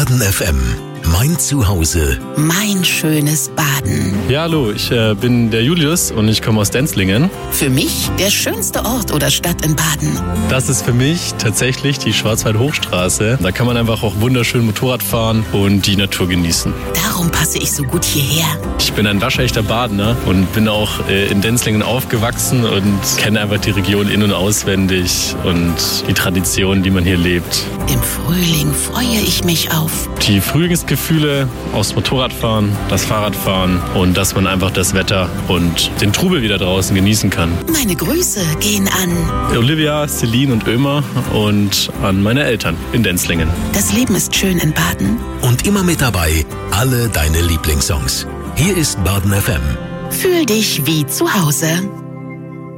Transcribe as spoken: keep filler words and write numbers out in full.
Baden F M. Mein Zuhause. Mein schönes Baden. Ja, hallo, ich äh, bin der Julius und ich komme aus Denzlingen. Für mich der schönste Ort oder Stadt in Baden. Das ist für mich tatsächlich die Schwarzwald-Hochstraße. Da kann man einfach auch wunderschön Motorrad fahren und die Natur genießen. Darum passe ich so gut hierher. Ich bin ein waschechter Badener und bin auch äh, in Denzlingen aufgewachsen und kenne einfach die Region in- und auswendig und die Tradition, die man hier lebt. Im Frühling freue ich mich auf Die Frühlingsgefühle aus Motorradfahren, das Fahrradfahren und dass man einfach das Wetter und den Trubel wieder draußen genießen kann. Meine Grüße gehen an Olivia, Celine und Ömer und an meine Eltern in Denzlingen. Das Leben ist schön in Baden. Und immer mit dabei alle deine Lieblingssongs. Hier ist Baden F M. Fühl dich wie zu Hause.